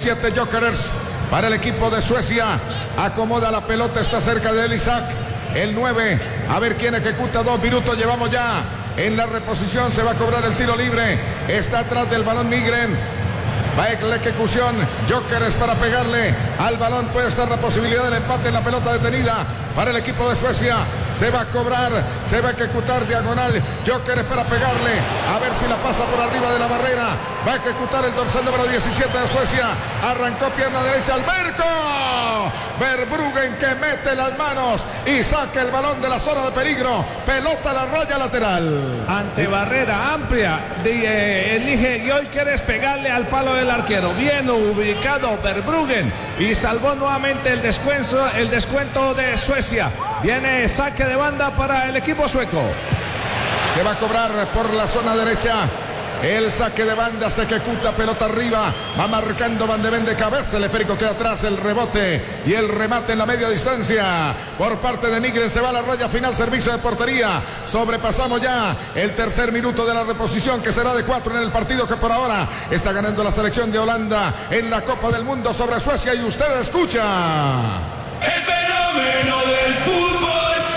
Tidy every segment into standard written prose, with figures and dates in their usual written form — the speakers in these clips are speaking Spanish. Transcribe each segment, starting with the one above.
17 Jokerers para el equipo de Suecia. Acomoda la pelota, está cerca de Isaac. El 9, a ver quién ejecuta. 2 minutos llevamos ya en la reposición. Se va a cobrar el tiro libre. Está atrás del balón Nygren. Va la ejecución. Jokerers para pegarle al balón. Puede estar la posibilidad del empate en la pelota detenida para el equipo de Suecia. Se va a cobrar, se va a ejecutar diagonal. Jokerers para pegarle. A ver si la pasa por arriba de la barrera. Va a ejecutar el dorsal número 17 de Suecia. Arrancó pierna derecha al Berco. Verbruggen que mete las manos y saca el balón de la zona de peligro. Pelota a la raya lateral. Ante barrera amplia, elige Jokerers pegarle al palo del arquero. Bien ubicado Verbruggen y salvó nuevamente el descuento de Suecia. Viene saque de banda para el equipo sueco. Se va a cobrar por la zona derecha. El saque de banda se ejecuta, pelota arriba, va marcando Van de Ven de cabeza, el esférico queda atrás, el rebote y el remate en la media distancia por parte de Nygren. Se va a la raya final, servicio de portería. Sobrepasamos ya el tercer minuto de la reposición, que será de 4 en el partido que por ahora está ganando la selección de Holanda en la Copa del Mundo sobre Suecia. Y usted escucha el fenómeno del fútbol.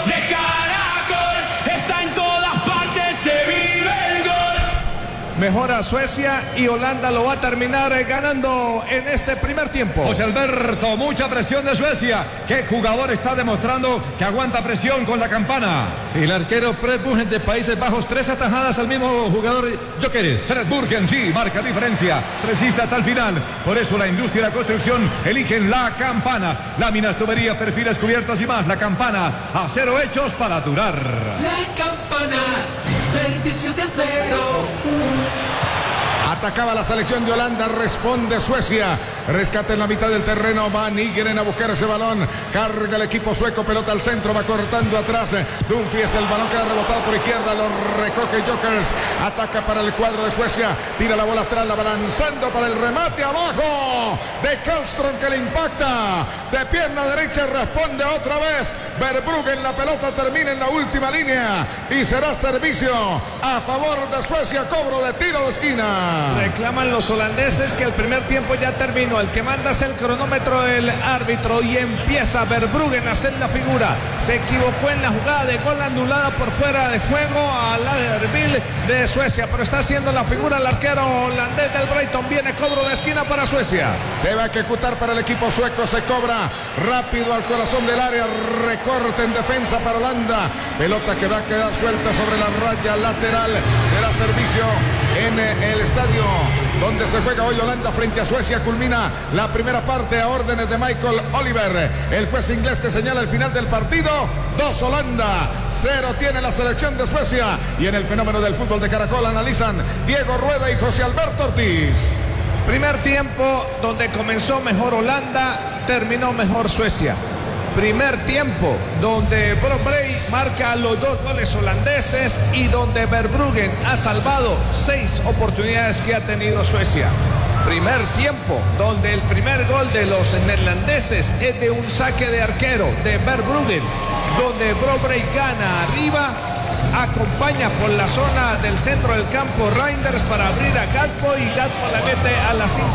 Mejora Suecia y Holanda lo va a terminar ganando en este primer tiempo. José Alberto, mucha presión de Suecia. ¿Qué jugador está demostrando que aguanta presión con la campana? El arquero Fred Burgen de Países Bajos, 3 atajadas al mismo jugador Jokerers. Fred Burgen, sí, marca diferencia. Resiste hasta el final. Por eso la industria y la construcción eligen la campana. Láminas, tuberías, perfiles cubiertos y más. La campana, acero hechos para durar. La campana, servicio de acero. Atacaba la selección de Holanda, responde Suecia. Rescate en la mitad del terreno, va Nygren a buscar ese balón. Carga el equipo sueco, pelota al centro, va cortando atrás. Dumfries, el balón queda rebotado por izquierda, lo recoge Jokerers. Ataca para el cuadro de Suecia, tira la bola atrás, la va lanzando para el remate abajo de Karlström, que le impacta de pierna derecha, responde otra vez Verbruggen. La pelota termina en la última línea y será servicio a favor de Suecia, cobro de tiro de esquina. Reclaman los holandeses que el primer tiempo ya terminó. El que manda es el cronómetro del árbitro y empieza Verbruggen a hacer la figura. Se equivocó en la jugada de gol anulada por fuera de juego a Lagerbielke de Suecia, pero está haciendo la figura el arquero holandés del Brighton. Viene cobro de esquina para Suecia. Se va a ejecutar para el equipo sueco, se cobra rápido al corazón del área, recorte en defensa para Holanda. Pelota que va a quedar suelta sobre la raya lateral. Será servicio en el estadio donde se juega hoy Holanda frente a Suecia. Culmina la primera parte a órdenes de Michael Oliver, el juez inglés, que señala el final del partido. 2 Holanda, 0 tiene la selección de Suecia. Y en el fenómeno del fútbol de Caracol analizan Diego Rueda y José Alberto Ortiz. Primer tiempo donde comenzó mejor Holanda, terminó mejor Suecia. Primer tiempo donde Brobbey marca los 2 goles holandeses y donde Verbruggen ha salvado 6 oportunidades que ha tenido Suecia. Primer tiempo donde el primer gol de los neerlandeses es de un saque de arquero de Verbruggen, donde Brobbey gana arriba, acompaña por la zona del centro del campo Reinders para abrir a Gakpo y Gakpo la mete a las 5:50,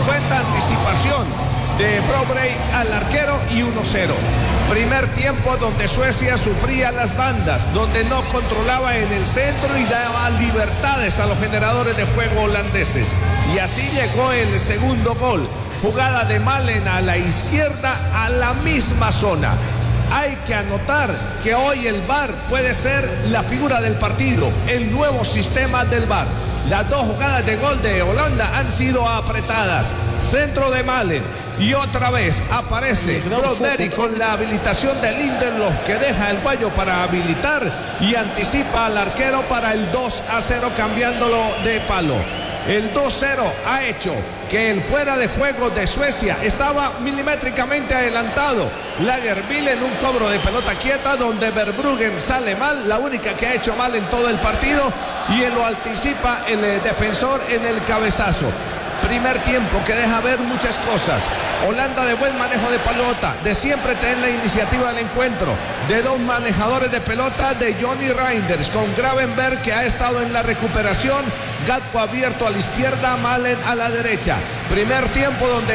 anticipación de Brobbey al arquero y 1-0. Primer tiempo donde Suecia sufría las bandas, donde no controlaba en el centro y daba libertades a los generadores de juego holandeses. Y así llegó el segundo gol. Jugada de Malen a la izquierda, a la misma zona. Hay que anotar que hoy el VAR puede ser la figura del partido, el nuevo sistema del VAR. Las 2 jugadas de gol de Holanda han sido apretadas. Centro de Malen y otra vez aparece Broderi con la habilitación de Lindelof, que deja el guayo para habilitar y anticipa al arquero para el 2-0, cambiándolo de palo. El 2-0 ha hecho que el fuera de juego de Suecia estaba milimétricamente adelantado. Lagerbielke en un cobro de pelota quieta donde Verbruggen sale mal, la única que ha hecho mal en todo el partido, y lo anticipa el defensor en el cabezazo. Primer tiempo que deja ver muchas cosas. Holanda de buen manejo de pelota, de siempre tener la iniciativa del encuentro, de 2 manejadores de pelota, de Johnny Reinders con Gravenberg, que ha estado en la recuperación, Gakpo abierto a la izquierda, Malen a la derecha. Primer tiempo donde